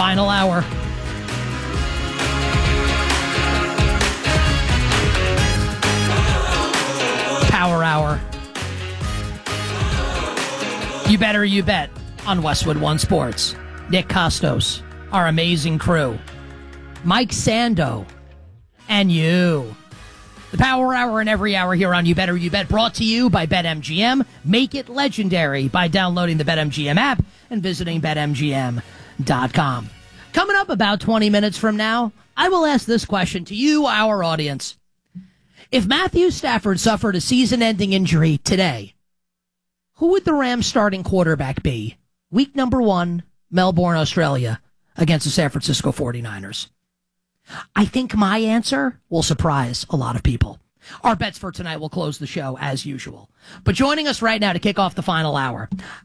Final hour. Power hour. You better you bet on Westwood One Sports. Nick Costos, our amazing crew. Mike Sando, and you. The Power Hour and every hour here on You Better You Bet, brought to you by BetMGM. Make it legendary by downloading the BetMGM app and visiting BetMGM.com. Coming up about 20 minutes from now, I will ask this question to you, our audience. If Matthew Stafford suffered a season-ending injury today, who would the Rams starting quarterback be? Week number 1, Melbourne, Australia, against the San Francisco 49ers. I think my answer will surprise a lot of people. Our bets for tonight will close the show as usual. But joining us right now to kick off the final hour,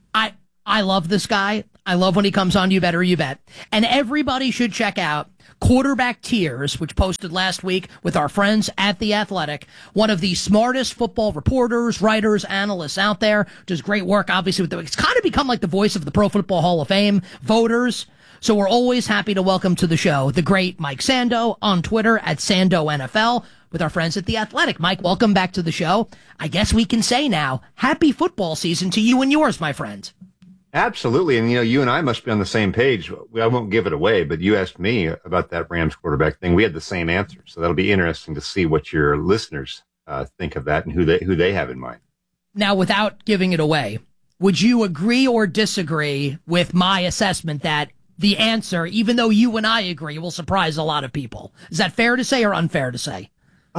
I love this guy. I love when he comes on You Better You Bet. And everybody should check out Quarterback Tears, which posted last week with our friends at The Athletic. One of the smartest football reporters, writers, analysts out there. Does great work, obviously. It's kind of become like the voice of the Pro Football Hall of Fame voters. So we're always happy to welcome to the show the great Mike Sando on Twitter at SandoNFL with our friends at The Athletic. Mike, welcome back to the show. I guess we can say now, happy football season to you and yours, my friend. Absolutely. And, you and I must be on the same page. I won't give it away, but you asked me about that Rams quarterback thing. We had the same answer. So that'll be interesting to see what your listeners think of that and who they have in mind. Now, without giving it away, would you agree or disagree with my assessment that the answer, even though you and I agree, will surprise a lot of people? Is that fair to say or unfair to say?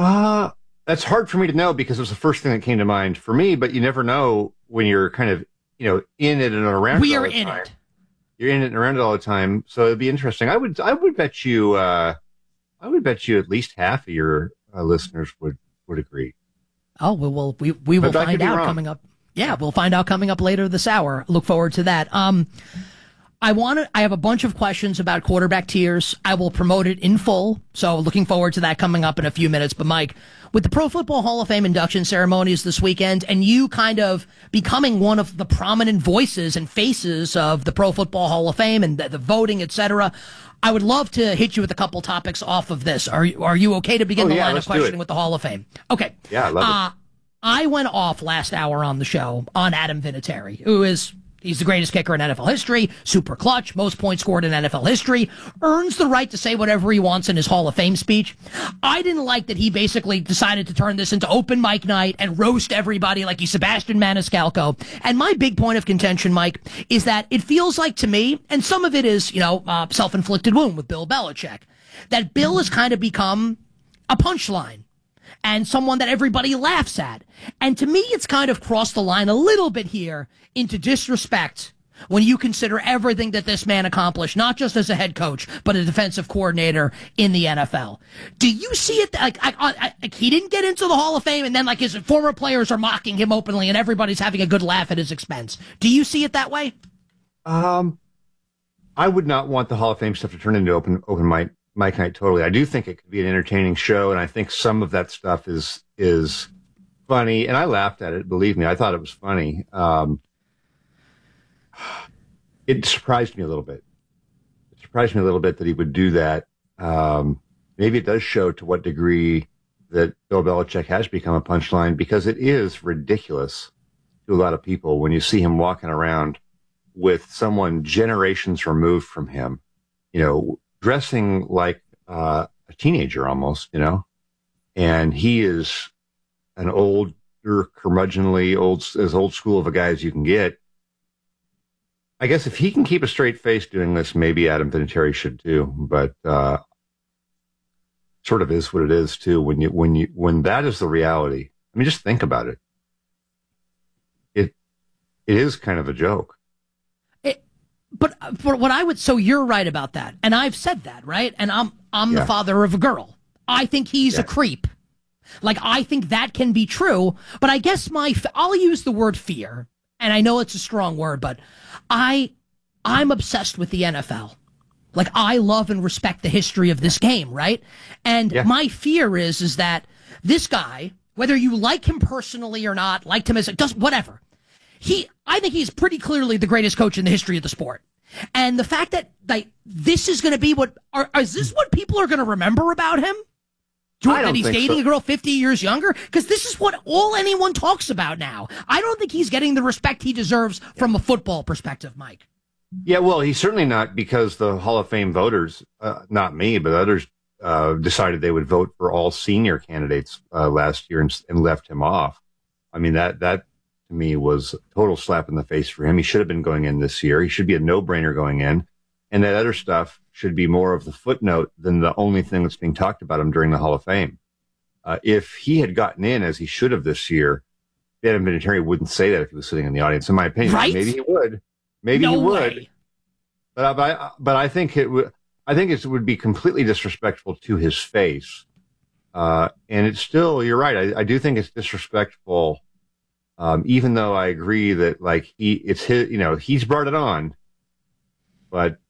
That's hard for me to know because it was the first thing that came to mind for me, but you never know when you're kind of, in it and around we it all are the in time. it. You're in it and around it all the time. So it'd be interesting. I would bet you, at least half of your listeners would agree. Oh, well, we will find out coming up. Yeah, we'll find out coming up later this hour. Look forward to that. I have a bunch of questions about Quarterback Tears. I will promote it in full. So looking forward to that coming up in a few minutes. But Mike, with the Pro Football Hall of Fame induction ceremonies this weekend and you kind of becoming one of the prominent voices and faces of the Pro Football Hall of Fame and the voting, etc., I would love to hit you with a couple topics off of this. Are you okay to begin the line of questioning with the Hall of Fame? Okay. Yeah, I love it. I went off last hour on the show on Adam Vinatieri, who is... He's the greatest kicker in NFL history, super clutch, most points scored in NFL history, earns the right to say whatever he wants in his Hall of Fame speech. I didn't like that he basically decided to turn this into open mic night and roast everybody like he's Sebastian Maniscalco. And my big point of contention, Mike, is that it feels like to me, and some of it is, self-inflicted wound with Bill Belichick, that Bill has kind of become a punchline and someone that everybody laughs at. And to me, it's kind of crossed the line a little bit here into disrespect when you consider everything that this man accomplished, not just as a head coach, but a defensive coordinator in the NFL. Do you see it like he didn't get into the Hall of Fame and then like his former players are mocking him openly and everybody's having a good laugh at his expense? Do you see it that way? I would not want the Hall of Fame stuff to turn into open mic night totally. I do think it could be an entertaining show, and I think some of that stuff is funny, and I laughed at it. Believe me, I thought it was funny. It surprised me a little bit. It surprised me a little bit that he would do that. Maybe it does show to what degree that Bill Belichick has become a punchline, because it is ridiculous to a lot of people when you see him walking around with someone generations removed from him, dressing like a teenager almost, and he is an older, curmudgeonly, as old school of a guy as you can get. I guess if he can keep a straight face doing this, maybe Adam Vinatieri should too. But sort of is what it is too. When that is the reality, I mean, just think about it. It is kind of a joke. But what I would, so you're right about that, and I've said that, right? And I'm the father of a girl. I think he's a creep. Like, I think that can be true, but I guess I'll use the word fear, and I know it's a strong word, but I'm obsessed with the NFL. Like, I love and respect the history of this game, right? And my fear is that this guy, whether you like him personally or not, liked him as whatever. I think he's pretty clearly the greatest coach in the history of the sport. And the fact that like this is going to be is this what people are going to remember about him? That he's dating a girl 50 years younger? Because this is what all anyone talks about now. I don't think he's getting the respect he deserves from a football perspective, Mike. Yeah, well, he's certainly not, because the Hall of Fame voters, not me, but others, decided they would vote for all senior candidates last year and left him off. I mean, that to me was a total slap in the face for him. He should have been going in this year. He should be a no-brainer going in. And that other stuff should be more of the footnote than the only thing that's being talked about him during the Hall of Fame. If he had gotten in as he should have this year, Adam Vinatieri wouldn't say that if he was sitting in the audience, in my opinion. Right? Maybe he would. Maybe no he would. Way. But I think it would be completely disrespectful to his face. And it's still, you're right. I do think it's disrespectful. Even though I agree that like it's his, he's brought it on, but,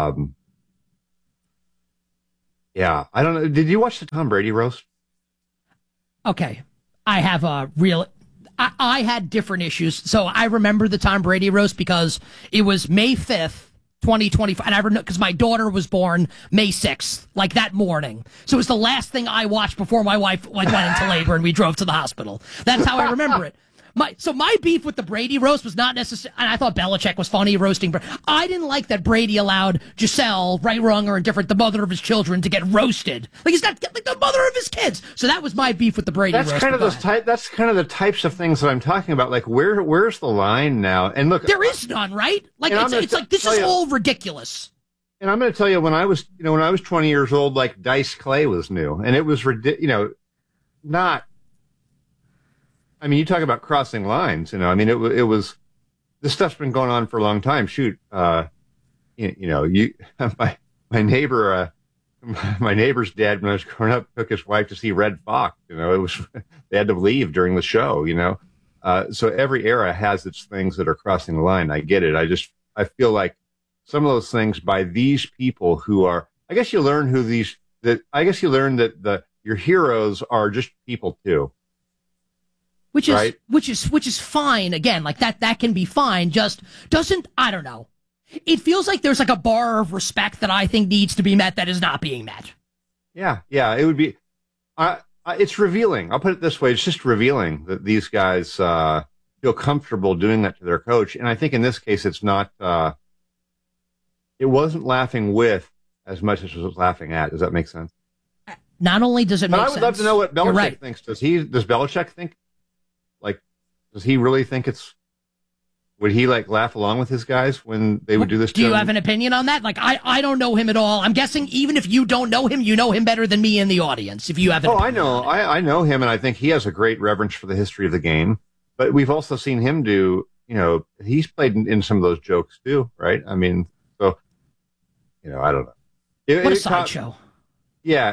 yeah, I don't know. Did you watch the Tom Brady roast? Okay. I have a real, I had different issues. So I remember the Tom Brady roast because it was May 5th. 2025, and I remember because my daughter was born May 6th, like that morning. So it was the last thing I watched before my wife went into labor and we drove to the hospital. That's how I remember it. My beef with the Brady roast was not necessarily, and I thought Belichick was funny roasting, but I didn't like that Brady allowed Giselle, right, wrong, or indifferent, the mother of his children, to get roasted. Like he's not like the mother of his kids. So that was my beef with the Brady roast. That's kind of the types of things that I'm talking about. Like where's the line now? And look, there is none, right? Like it's like this is all ridiculous. And I'm going to tell you, when I was 20 years old, like Dice Clay was new, and it was not. I mean, you talk about crossing lines, I mean, it was, this stuff's been going on for a long time. Shoot, my neighbor's dad, when I was growing up, took his wife to see Red Fox. It was, they had to leave during the show, so every era has its things that are crossing the line. I get it. I feel like some of those things by these people who are, I guess you learn that your heroes are just people too. Which is fine. Again, like that can be fine. Just doesn't, I don't know. It feels like there's like a bar of respect that I think needs to be met that is not being met. Yeah. It would be, it's revealing. I'll put it this way. It's just revealing that these guys, feel comfortable doing that to their coach. And I think in this case, it's not, it wasn't laughing with as much as it was laughing at. Does that make sense? Not only does it make sense. I would love to know what Belichick thinks. Does Belichick think? Like, does he really think would he like laugh along with his guys when they would do this? Do you have an opinion on that? Like, I don't know him at all. I'm guessing even if you don't know him, you know him better than me in the audience. If you have I know. I know him, and I think he has a great reverence for the history of the game. But we've also seen him do, he's played in some of those jokes too, right? I mean, so, I don't know. What a sideshow. Yeah.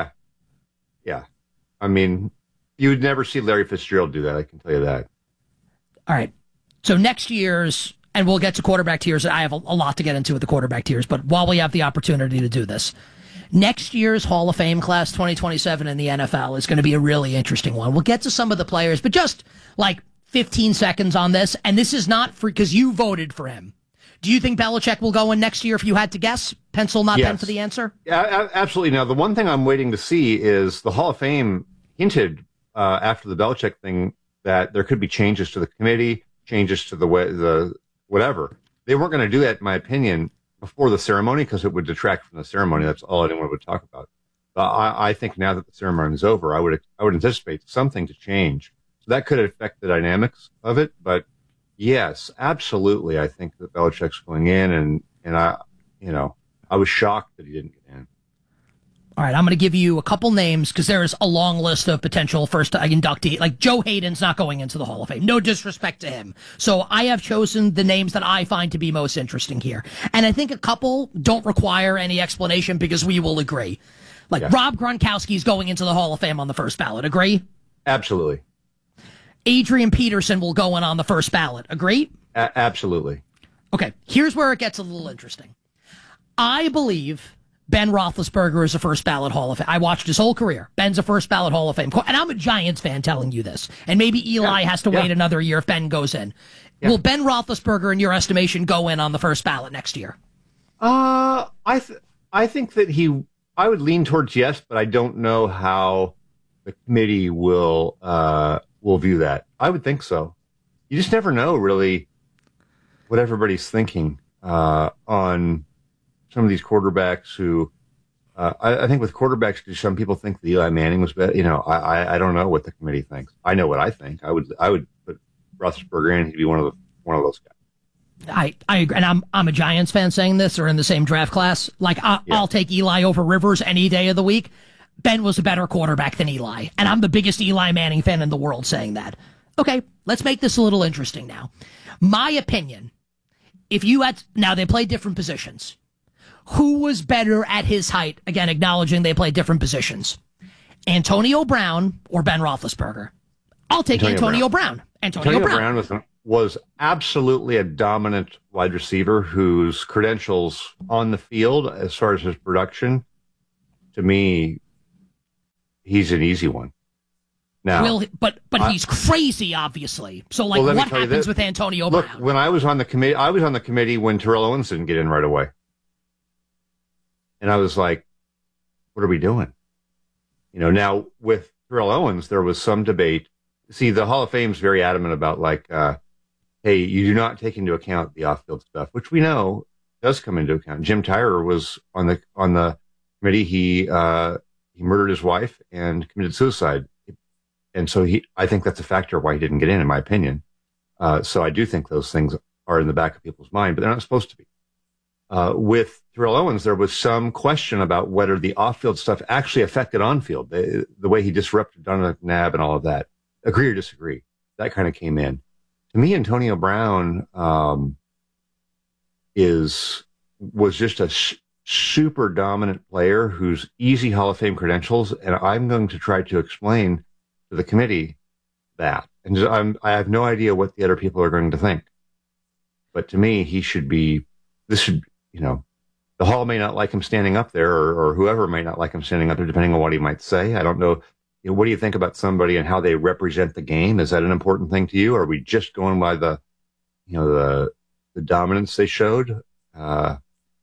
I mean, you would never see Larry Fitzgerald do that, I can tell you that. All right. So next year's, and we'll get to quarterback tiers. I have a lot to get into with the quarterback tiers, but while we have the opportunity to do this, next year's Hall of Fame class 2027 in the NFL is going to be a really interesting one. We'll get to some of the players, but just like 15 seconds on this, and this is not for, because you voted for him. Do you think Belichick will go in next year if you had to guess? Pencil, not pen for the answer? Yeah, absolutely. Now, the one thing I'm waiting to see is the Hall of Fame hinted after the Belichick thing that there could be changes to the committee, changes to the whatever. They weren't going to do that, in my opinion, before the ceremony because it would detract from the ceremony. That's all anyone would talk about. I think now that the ceremony is over, I would anticipate something to change. So that could affect the dynamics of it. But yes, absolutely, I think that Belichick's going in, and I was shocked that he didn't get in. All right, I'm going to give you a couple names because there's a long list of potential first inductee. Like Joe Hayden's not going into the Hall of Fame. No disrespect to him. So I have chosen the names that I find to be most interesting here. And I think a couple don't require any explanation because we will agree. Like Rob Gronkowski's going into the Hall of Fame on the first ballot. Agree? Absolutely. Adrian Peterson will go in on the first ballot. Agree? Absolutely. Okay, here's where it gets a little interesting. I believe Ben Roethlisberger is a first ballot Hall of Fame. I watched his whole career. Ben's a first ballot Hall of Fame. And I'm a Giants fan telling you this. And maybe Eli has to wait another year if Ben goes in. Yeah. Will Ben Roethlisberger, in your estimation, go in on the first ballot next year? I think that I would lean towards yes, but I don't know how the committee will view that. I would think so. You just never know, really, what everybody's thinking on some of these quarterbacks who, I think with quarterbacks, some people think that Eli Manning was better. I don't know what the committee thinks. I know what I think. I would put Roethlisberger in. He'd be one of those guys. I agree, and I'm a Giants fan saying this, or in the same draft class. I'll take Eli over Rivers any day of the week. Ben was a better quarterback than Eli, and I'm the biggest Eli Manning fan in the world saying that. Okay, let's make this a little interesting now. My opinion, now they play different positions. Who was better at his height? Again, acknowledging they play different positions. Antonio Brown or Ben Roethlisberger? I'll take Antonio Brown. Antonio Brown was absolutely a dominant wide receiver whose credentials on the field, as far as his production, to me, he's an easy one. Now, but he's crazy, obviously. So, what happens with Antonio Brown? Look, when I was on the committee when Terrell Owens didn't get in right away. And I was like, what are we doing? Now with Terrell Owens, there was some debate. See, the Hall of Fame's very adamant about hey, you do not take into account the off-field stuff, which we know does come into account. Jim Tyrer was on the committee. He murdered his wife and committed suicide. And so I think that's a factor why he didn't get in my opinion. So I do think those things are in the back of people's mind, but they're not supposed to be. With Terrell Owens, there was some question about whether the off-field stuff actually affected on-field, the way he disrupted Donovan McNabb and all of that. Agree or disagree? That kind of came in. To me, Antonio Brown was just a super dominant player who's easy Hall of Fame credentials, and I'm going to try to explain to the committee that. And I have no idea what the other people are going to think. But to me, the Hall may not like him standing up there, or whoever may not like him standing up there, depending on what he might say. I don't know. What do you think about somebody and how they represent the game? Is that an important thing to you? Or are we just going by the dominance they showed? I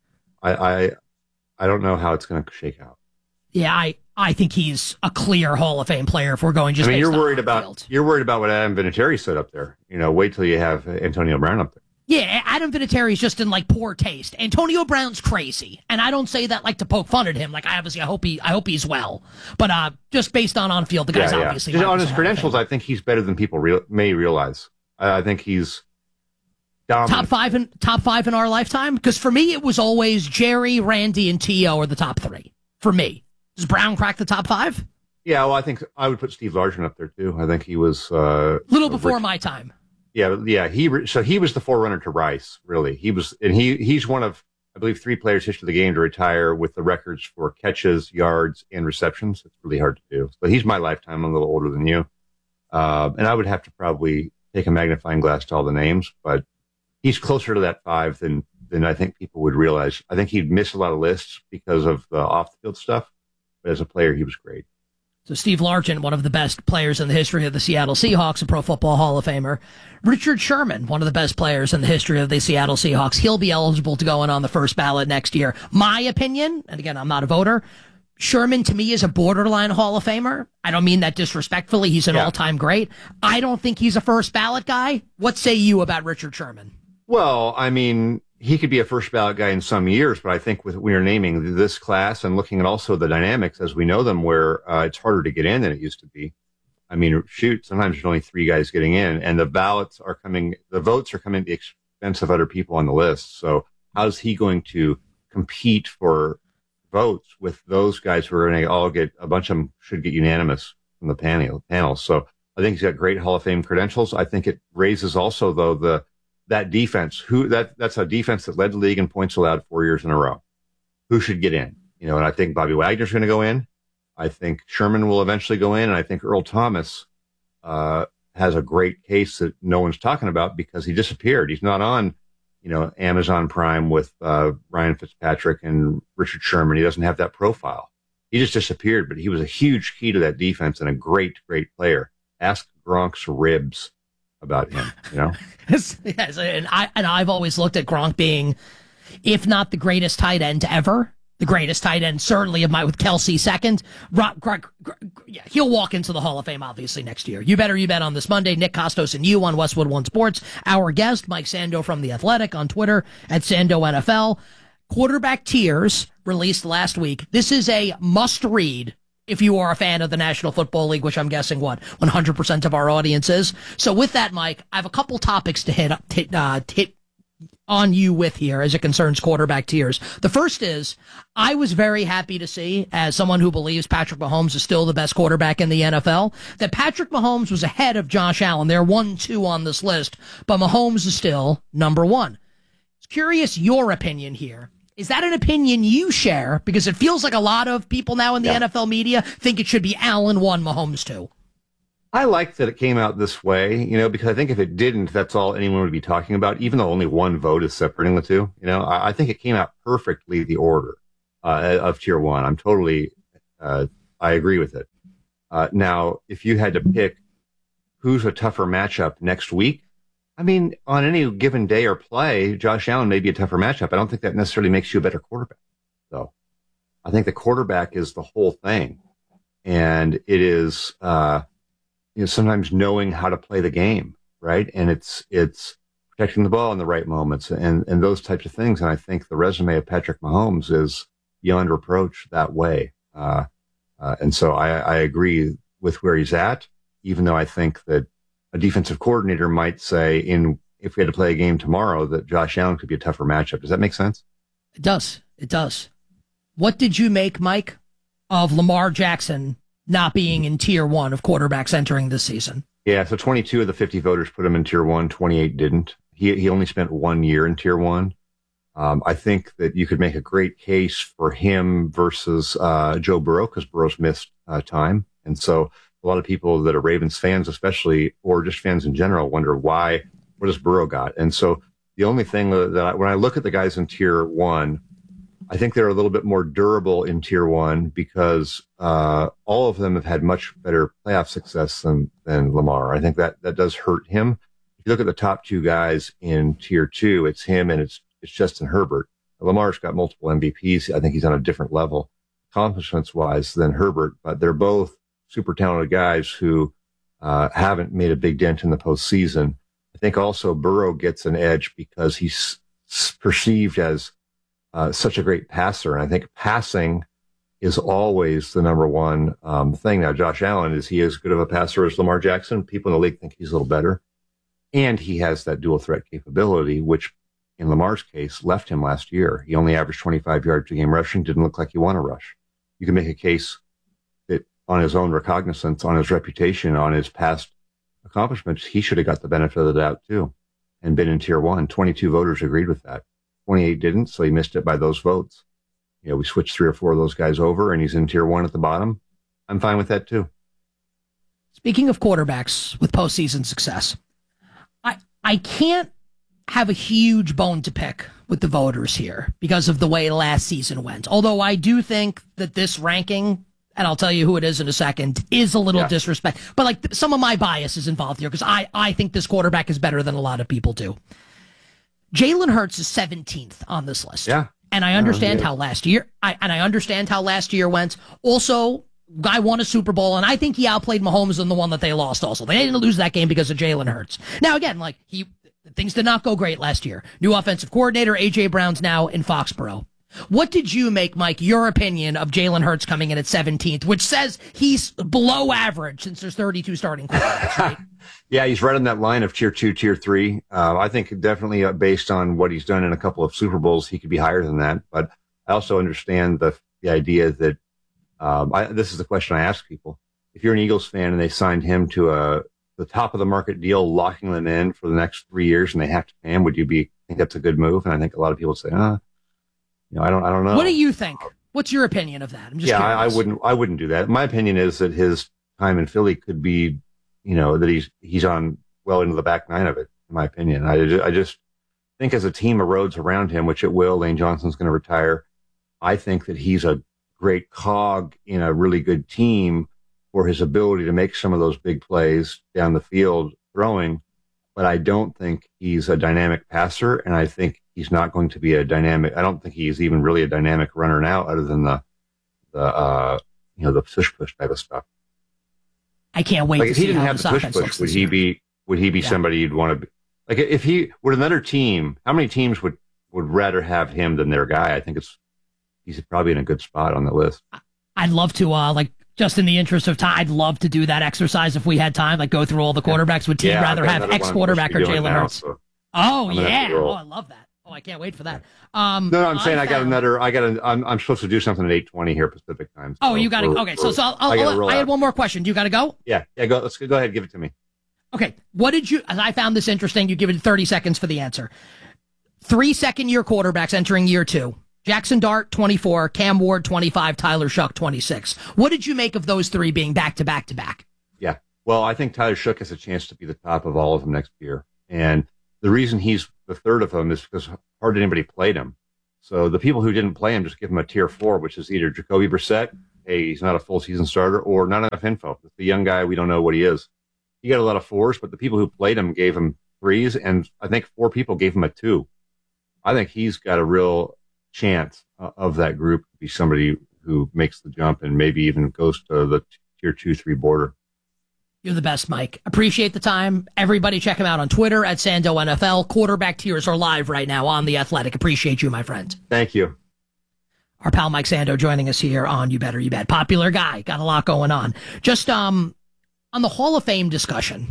don't know how it's going to shake out. Yeah, I think he's a clear Hall of Fame player if we're going just. You're worried about what Adam Vinatieri said up there. Wait till you have Antonio Brown up there. Yeah, Adam Vinatieri's just in poor taste. Antonio Brown's crazy, and I don't say that to poke fun at him. I hope he's well, but just based on field, the guy's obviously just on his credentials. I think he's better than people may realize. I think he's dominant. Top five in our lifetime. Because for me, it was always Jerry, Randy, and T.O. are the top three. For me, does Brown crack the top five? Yeah, well, I think I would put Steve Largent up there too. I think he was little before my time. Yeah. He was the forerunner to Rice. Really, he's one of, I believe, 3 players history of the game to retire with the records for catches, yards, and receptions. It's really hard to do. But he's my lifetime. I'm a little older than you, and I would have to probably take a magnifying glass to all the names. But he's closer to that 5 than I think people would realize. I think he'd miss a lot of lists because of the off the field stuff. But as a player, he was great. So Steve Largent, one of the best players in the history of the Seattle Seahawks, a Pro Football Hall of Famer. Richard Sherman, one of the best players in the history of the Seattle Seahawks. He'll be eligible to go in on the first ballot next year. My opinion, and again, I'm not a voter, Sherman to me is a borderline Hall of Famer. I don't mean that disrespectfully. He's an all-time great. I don't think he's a first ballot guy. What say you about Richard Sherman? Well, he could be a first ballot guy in some years, but I think when you're naming this class and looking at also the dynamics as we know them, where it's harder to get in than it used to be. Sometimes there's only 3 guys getting in, and the votes are coming at the expense of other people on the list. So how's he going to compete for votes with those guys who are going to all get, a bunch of them should get unanimous from the panel. So I think he's got great Hall of Fame credentials. I think it raises also, though, that defense, that's a defense that led the league in points allowed 4 years in a row. Who should get in? And I think Bobby Wagner's going to go in. I think Sherman will eventually go in, and I think Earl Thomas has a great case that no one's talking about because he disappeared. He's not on, Amazon Prime with Ryan Fitzpatrick and Richard Sherman. He doesn't have that profile. He just disappeared, but he was a huge key to that defense and a great, great player. Ask Gronk's ribs about him, Yes, and I've always looked at Gronk being, if not the greatest tight end ever, the greatest tight end certainly with Kelsey second. He'll walk into the Hall of Fame obviously next year. You bet on this Monday. Nick Costos and you on Westwood One Sports. Our guest, Mike Sando from The Athletic on Twitter at Sando NFL. Quarterback tiers released last week. This is a must read if you are a fan of the National Football League, which I'm guessing 100% of our audience is. So with that, Mike, I have a couple topics to hit on you with here as it concerns quarterback tiers. The first is, I was very happy to see, as someone who believes Patrick Mahomes is still the best quarterback in the NFL, that Patrick Mahomes was ahead of Josh Allen. They're 1-2 on this list, but Mahomes is still number one. It's curious your opinion here. Is that an opinion you share? Because it feels like a lot of people now in the NFL media think it should be Allen 1, Mahomes 2. I like that it came out this way, because I think if it didn't, that's all anyone would be talking about, even though only one vote is separating the two. I think it came out perfectly, the order of tier one. I'm totally, I agree with it. Now, if you had to pick who's a tougher matchup next week, on any given day or play, Josh Allen may be a tougher matchup. I don't think that necessarily makes you a better quarterback. So I think the quarterback is the whole thing. And it is, sometimes knowing how to play the game, right? And it's protecting the ball in the right moments and those types of things. And I think the resume of Patrick Mahomes is beyond reproach that way. And so I agree with where he's at, even though I think that a defensive coordinator might say if we had to play a game tomorrow that Josh Allen could be a tougher matchup. Does that make sense? It does. It does. What did you make, Mike, of Lamar Jackson not being in tier one of quarterbacks entering this season? Yeah, so 22 of the 50 voters put him in tier one, 28 didn't. He only spent 1 year in tier one. I think that you could make a great case for him versus Joe Burrow, because Burrow's missed time. And so a lot of people that are Ravens fans, especially, or just fans in general, wonder what has Burrow got? And so the only thing when I look at the guys in tier one, I think they're a little bit more durable in tier one because all of them have had much better playoff success than Lamar. I think that does hurt him. If you look at the top two guys in tier two, it's him and it's Justin Herbert. Lamar's got multiple MVPs. I think he's on a different level, accomplishments wise, than Herbert, but they're both super talented guys who haven't made a big dent in the postseason. I think also Burrow gets an edge because he's perceived as such a great passer. And I think passing is always the number one thing. Now, Josh Allen, is he as good of a passer as Lamar Jackson? People in the league think he's a little better. And he has that dual threat capability, which in Lamar's case left him last year. He only averaged 25 yards a game rushing, didn't look like he won a rush. You can make a case that on his own recognizance, on his reputation, on his past accomplishments, he should have got the benefit of the doubt too and been in tier one. 22 voters agreed with that. 28 didn't, so he missed it by those votes. We switched 3 or 4 of those guys over, and he's in tier one at the bottom. I'm fine with that too. Speaking of quarterbacks with postseason success, I can't have a huge bone to pick with the voters here because of the way last season went. Although I do think that this ranking, and I'll tell you who it is in a second, is a little disrespect. But some of my bias is involved here because I think this quarterback is better than a lot of people do. Jalen Hurts is 17th on this list. Yeah. And I understand how last year, went. Also, guy won a Super Bowl, and I think he outplayed Mahomes in the one that they lost also. They didn't lose that game because of Jalen Hurts. Now, again, things did not go great last year. New offensive coordinator, A.J. Brown's now in Foxborough. What did you make, Mike, your opinion of Jalen Hurts coming in at 17th, which says he's below average since there's 32 starting quarterbacks, right? Yeah, he's right on that line of tier 2, tier 3. I think definitely based on what he's done in a couple of Super Bowls, he could be higher than that. But I also understand the idea that this is the question I ask people. If you're an Eagles fan and they signed him to the top of the market deal, locking them in for the next 3 years, and they have to pay him, would you think that's a good move? And I think a lot of people say, I don't know. What do you think? What's your opinion of that? I'm just curious. I wouldn't do that. My opinion is that his time in Philly could be, that he's on well into the back nine of it, in my opinion. I just think as a team erodes around him, which it will, Lane Johnson's going to retire. I think that he's a great cog in a really good team for his ability to make some of those big plays down the field throwing. But I don't think he's a dynamic passer, and I think he's not going to be a dynamic. I don't think he's even really a dynamic runner now, other than the push type of stuff. I can't wait. Like to if he see didn't how have this the push, offense would he be Yeah. somebody you'd want to be? Like if he were another team, how many teams would rather have him than their guy? I think he's probably in a good spot on the list. I'd love to, just in the interest of time, I'd love to do that exercise if we had time, like go through all the quarterbacks. Would team rather have X quarterback or Jalen Hurts? So Oh, yeah. Oh, I love that. Oh, I can't wait for that. I'm saying I'm supposed to do something at 8:20 here Pacific time. So you got to. Okay, so I had one more question. Do you got to go? Yeah. Go. Let's go ahead. Give it to me. Okay. What did you? I found this interesting. You give it 30 seconds for the answer. 3 second-year quarterbacks entering year 2. Jackson Dart, 24. Cam Ward, 25. Tyler Shough, 26. What did you make of those 3 being back to back to back? Yeah. Well, I think Tyler Shough has a chance to be the top of all of them next year, and the reason he's the third of them is because hardly anybody played him. So the people who didn't play him just give him a tier 4, which is either Jacoby Brissett, hey, he's not a full season starter, or not enough info. It's the young guy, we don't know what he is. He got a lot of 4s, but the people who played him gave him 3s, and I think 4 people gave him a 2. I think he's got a real chance of that group to be somebody who makes the jump and maybe even goes to the tier 2, 3 border. You're the best, Mike. Appreciate the time. Everybody check him out on Twitter at Sando NFL. Quarterback tiers are live right now on The Athletic. Appreciate you, my friend. Thank you. Our pal Mike Sando joining us here on You Better You Bet. Popular guy. Got a lot going on. Just on the Hall of Fame discussion,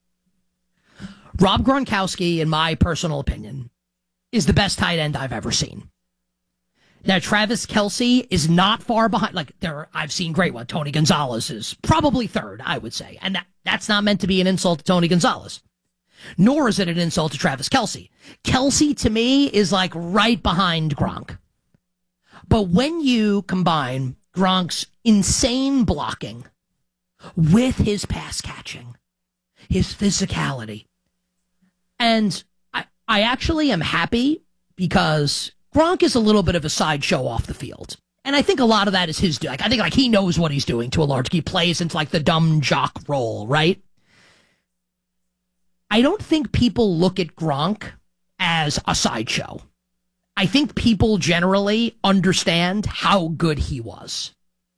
Rob Gronkowski, in my personal opinion, is the best tight end I've ever seen. Now, Travis Kelce is not far behind. I've seen great one. Tony Gonzalez is probably third, I would say. And that's not meant to be an insult to Tony Gonzalez. Nor is it an insult to Travis Kelce. Kelce, to me, is right behind Gronk. But when you combine Gronk's insane blocking with his pass catching, his physicality, and I actually am happy because Gronk is a little bit of a sideshow off the field. And I think a lot of that is his doing. I think he knows what he's doing to a large degree. He plays into the dumb jock role, right? I don't think people look at Gronk as a sideshow. I think people generally understand how good he was.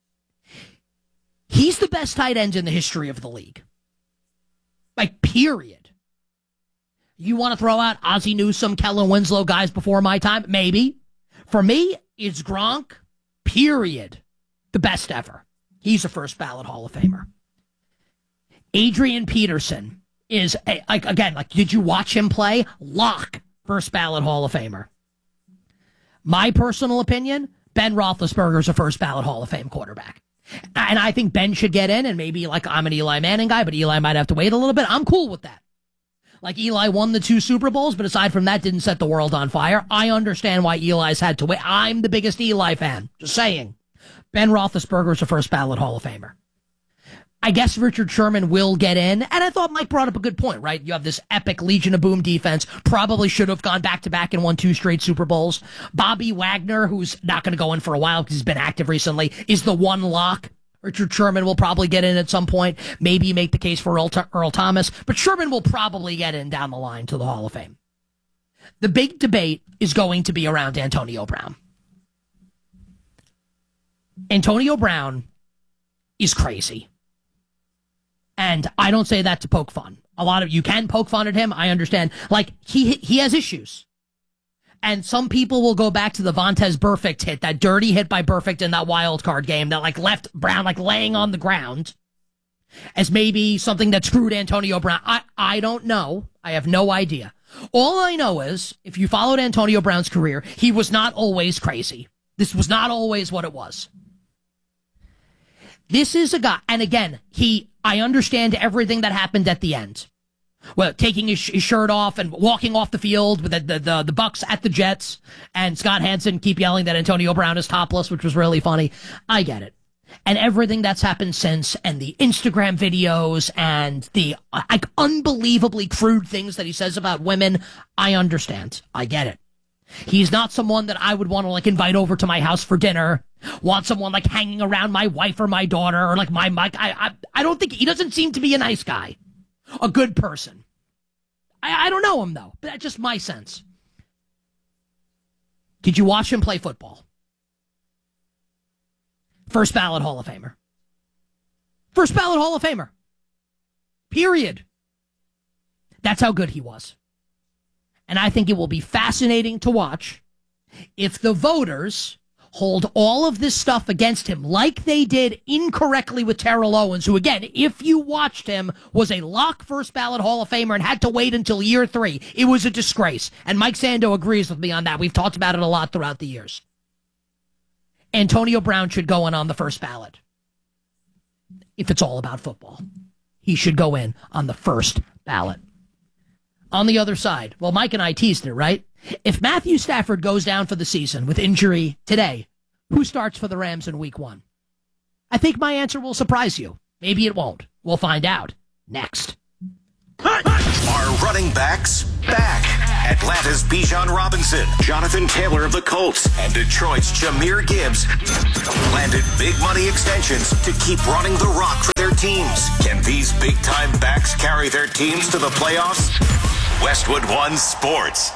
He's the best tight end in the history of the league. Period. You want to throw out Ozzie Newsome, Kellen Winslow, guys before my time? Maybe. For me, it's Gronk, period. The best ever. He's a first ballot Hall of Famer. Adrian Peterson is, did you watch him play? Lock, first ballot Hall of Famer. My personal opinion, Ben Roethlisberger is a first ballot Hall of Fame quarterback. And I think Ben should get in, and maybe I'm an Eli Manning guy, but Eli might have to wait a little bit. I'm cool with that. Eli won the 2 Super Bowls, but aside from that, didn't set the world on fire. I understand why Eli's had to wait. I'm the biggest Eli fan. Just saying. Ben Roethlisberger is a first ballot Hall of Famer. I guess Richard Sherman will get in, and I thought Mike brought up a good point, right? You have this epic Legion of Boom defense, probably should have gone back-to-back and won 2 straight Super Bowls. Bobby Wagner, who's not going to go in for a while because he's been active recently, is the one lock. Richard Sherman will probably get in at some point, maybe make the case for Earl Thomas, but Sherman will probably get in down the line to the Hall of Fame. The big debate is going to be around Antonio Brown. Antonio Brown is crazy. And I don't say that to poke fun. A lot of you can poke fun at him. I understand. He has issues. And some people will go back to the Vontaze Burfict hit, that dirty hit by Burfict in that wild card game that left Brown laying on the ground as maybe something that screwed Antonio Brown. I don't know. I have no idea. All I know is if you followed Antonio Brown's career, he was not always crazy. This was not always what it was. This is a guy, and again, I understand everything that happened at the end. Well, taking his shirt off and walking off the field with the Bucks at the Jets, and Scott Hansen keep yelling that Antonio Brown is topless, which was really funny. I get it. and everything that's happened since, and the Instagram videos and the unbelievably crude things that he says about women, I understand. I get it. He's not someone that I would want to invite over to my house for dinner, want someone hanging around my wife or my daughter or my mic. I don't think he doesn't seem to be a nice guy, a good person. I don't know him though, but that's just my sense. Did you watch him play football? First ballot Hall of Famer. First ballot Hall of Famer. Period. That's how good he was. And I think it will be fascinating to watch if the voters hold all of this stuff against him like they did incorrectly with Terrell Owens, who, again, if you watched him, was a lock first ballot Hall of Famer and had to wait until year 3. It was a disgrace. And Mike Sando agrees with me on that. We've talked about it a lot throughout the years. Antonio Brown should go in on the first ballot. If it's all about football, he should go in on the first ballot. On the other side, well, Mike and I teased it, right? If Matthew Stafford goes down for the season with injury today, who starts for the Rams in week 1? I think my answer will surprise you. Maybe it won't. We'll find out next. Are running backs back? Atlanta's Bijan Robinson, Jonathan Taylor of the Colts, and Detroit's Jahmyr Gibbs landed big money extensions to keep running the rock for their teams. Can these big-time backs carry their teams to the playoffs? Westwood One Sports.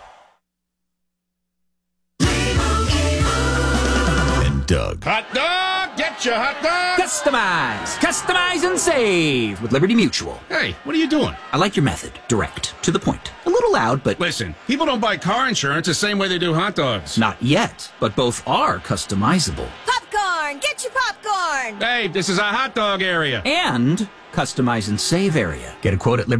And Doug. Hot dog! Get your hot dog! Customize and save with Liberty Mutual. Hey, what are you doing? I like your method. Direct, to the point. A little loud, but... Listen, people don't buy car insurance the same way they do hot dogs. Not yet, but both are customizable. Popcorn! Get your popcorn! Hey, this is a hot dog area. And customize and save area. Get a quote at Liberty.